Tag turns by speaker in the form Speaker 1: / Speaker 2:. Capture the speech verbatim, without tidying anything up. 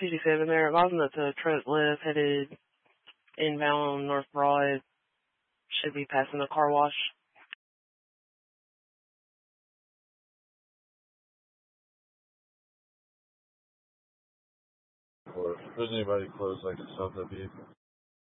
Speaker 1: fifty-seven there. Advising that the truck left headed inbound North Broad should be passing the car wash.
Speaker 2: Or if there's anybody close, I can stop that vehicle.